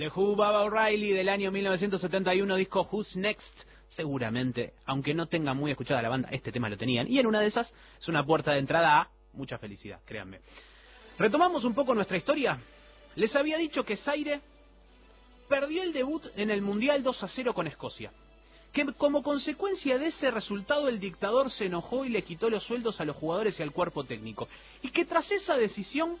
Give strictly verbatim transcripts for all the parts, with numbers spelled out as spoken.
The Who, Baba O'Reilly, del año mil novecientos setenta y uno, disco Who's Next. Seguramente, aunque no tengan muy escuchada la banda, este tema lo tenían. Y en una de esas es una puerta de entrada a mucha felicidad, créanme. Retomamos un poco nuestra historia. Les había dicho que Zaire perdió el debut en el Mundial dos a cero con Escocia. Que como consecuencia de ese resultado el dictador se enojó y le quitó los sueldos a los jugadores y al cuerpo técnico. Y que tras esa decisión,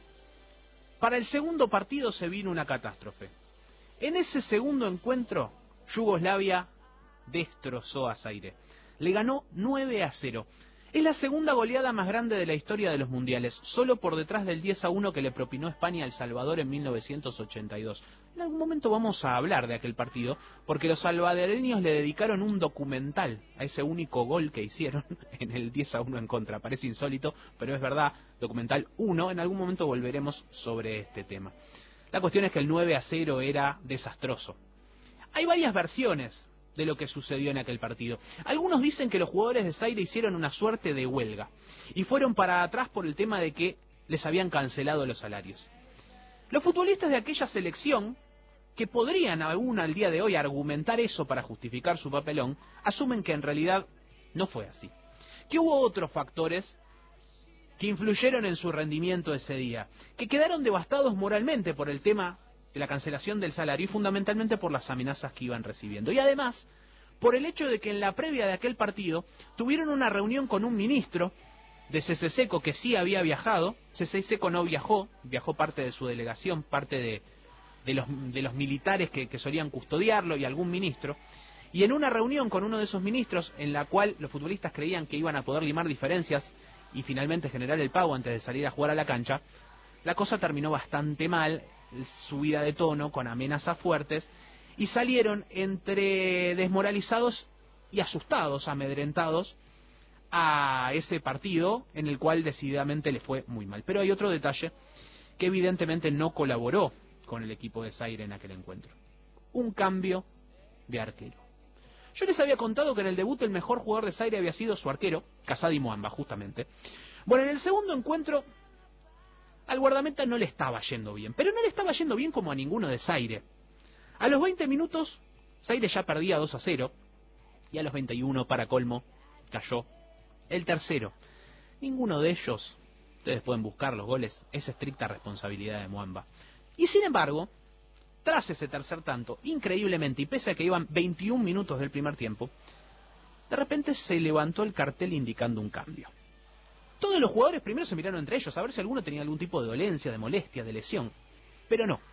para el segundo partido se vino una catástrofe. En ese segundo encuentro, Yugoslavia destrozó a Zaire. Le ganó nueve a cero. Es la segunda goleada más grande de la historia de los mundiales, solo por detrás del diez a uno que le propinó España a El Salvador en mil novecientos ochenta y dos. En algún momento vamos a hablar de aquel partido, porque los salvadoreños le dedicaron un documental a ese único gol que hicieron en el diez a uno en contra. Parece insólito, pero es verdad, documental uno. En algún momento volveremos sobre este tema. La cuestión es que el nueve a cero era desastroso. Hay varias versiones de lo que sucedió en aquel partido. Algunos dicen que los jugadores de Zaire hicieron una suerte de huelga y fueron para atrás por el tema de que les habían cancelado los salarios. Los futbolistas de aquella selección, que podrían aún al día de hoy argumentar eso para justificar su papelón, asumen que en realidad no fue así. Que hubo otros factores que influyeron en su rendimiento ese día, que quedaron devastados moralmente por el tema de la cancelación del salario y fundamentalmente por las amenazas que iban recibiendo. Y además, por el hecho de que en la previa de aquel partido tuvieron una reunión con un ministro de C C Seco que sí había viajado. C C Seco no viajó, viajó parte de su delegación, parte de, de, los, de los militares que, que solían custodiarlo y algún ministro. Y en una reunión con uno de esos ministros, en la cual los futbolistas creían que iban a poder limar diferencias y finalmente generar el pago antes de salir a jugar a la cancha, la cosa terminó bastante mal, subida de tono, con amenazas fuertes, y salieron entre desmoralizados y asustados, amedrentados, a ese partido en el cual decididamente le fue muy mal. Pero hay otro detalle que evidentemente no colaboró con el equipo de Zaire en aquel encuentro. Un cambio de arquero. Yo les había contado que en el debut el mejor jugador de Zaire había sido su arquero, Casadi Muamba, justamente. Bueno, en el segundo encuentro al guardameta no le estaba yendo bien, pero no le estaba yendo bien como a ninguno de Zaire. A los veinte minutos, Zaire ya perdía dos a cero, y a los veintiuno, para colmo, cayó el tercero. Ninguno de ellos, ustedes pueden buscar los goles, es estricta responsabilidad de Muamba. Y sin embargo, tras ese tercer tanto, increíblemente, y pese a que iban veintiún minutos del primer tiempo, de repente se levantó el cartel indicando un cambio. Todos los jugadores primero se miraron entre ellos a ver si alguno tenía algún tipo de dolencia, de molestia, de lesión. Pero no.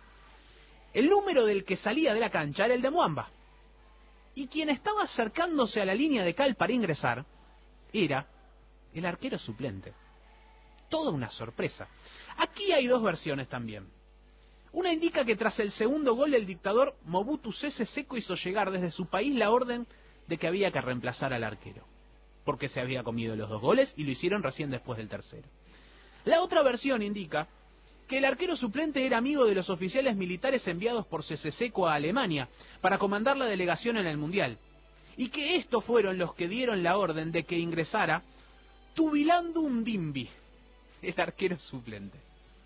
El número del que salía de la cancha era el de Muamba. Y quien estaba acercándose a la línea de cal para ingresar era el arquero suplente. Toda una sorpresa. Aquí hay dos versiones también. Una indica que tras el segundo gol el dictador Mobutu Sese Seko hizo llegar desde su país la orden de que había que reemplazar al arquero, porque se había comido los dos goles y lo hicieron recién después del tercero. La otra versión indica que el arquero suplente era amigo de los oficiales militares enviados por Sese Seko a Alemania para comandar la delegación en el Mundial, y que estos fueron los que dieron la orden de que ingresara Tubilando Undimbi, el arquero suplente.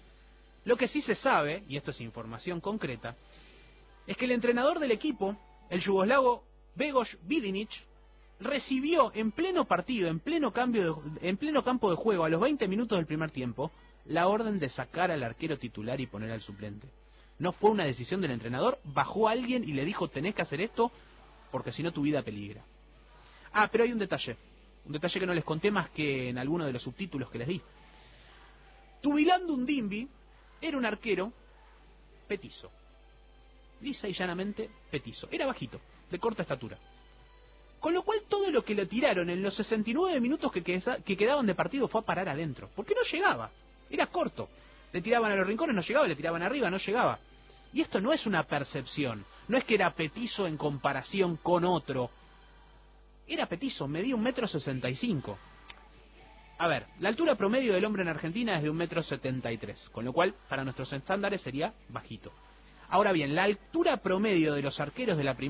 Lo que sí se sabe, y esto es información concreta, es que el entrenador del equipo, el yugoslavo Begos Vidinic, recibió en pleno partido, en pleno cambio de, en pleno campo de juego, a los veinte minutos del primer tiempo, la orden de sacar al arquero titular y poner al suplente. No fue una decisión del entrenador, bajó a alguien y le dijo: tenés que hacer esto porque si no tu vida peligra. Ah, pero hay un detalle, un detalle que no les conté más que en alguno de los subtítulos que les di. Tubilando Undimbi era un arquero petizo, lisa y llanamente petizo, era bajito, de corta estatura. Con lo cual todo lo que le tiraron en los sesenta y nueve minutos que, queda, que quedaban de partido fue a parar adentro, porque no llegaba, era corto. Le tiraban a los rincones, no llegaba, le tiraban arriba, no llegaba. Y esto no es una percepción, no es que era petizo en comparación con otro. Era petizo, medía un metro sesenta y cinco. A ver, la altura promedio del hombre en Argentina es de un metro setenta y tres, con lo cual para nuestros estándares sería bajito. Ahora bien, la altura promedio de los arqueros de la primera